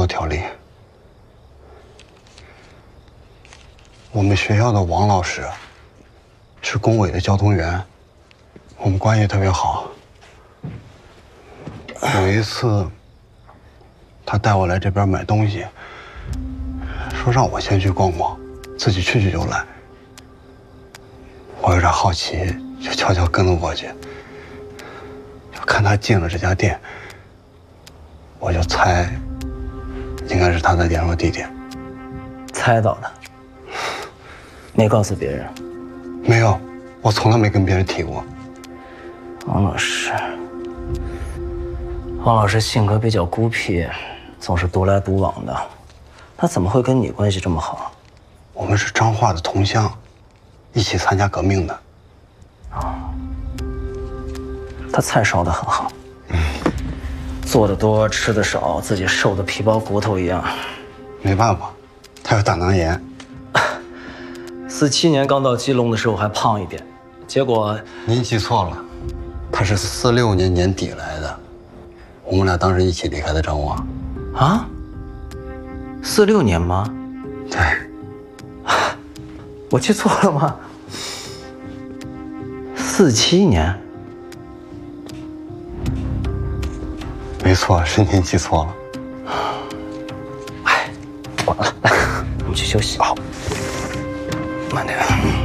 作条例。我们学校的王老师是工委的交通员，我们关系特别好。有一次，他带我来这边买东西，说让我先去逛逛，自己去就来。我有点好奇，就悄悄跟了过去。就看他进了这家店，我就猜，应该是他的联络地点。 猜到的，没告诉别人。 没有，我从来没跟别人提过。 王老师性格比较孤僻，总是独来独往的，他怎么会跟你关系这么好？ 我们是彰化的同乡，一起参加革命的。 他菜烧得很好，做得多吃得少，自己瘦得皮包骨头一样。 没办法，他有胆囊炎。 47年刚到基隆的时候还胖一点，结果您记错了，他是46年年底来的，我们俩当时一起离开的彰化。 啊？46年吗？ 对， 我记错了吗？47年。 没错，是您记错了。 哎，完了，我们去休息。好，慢点。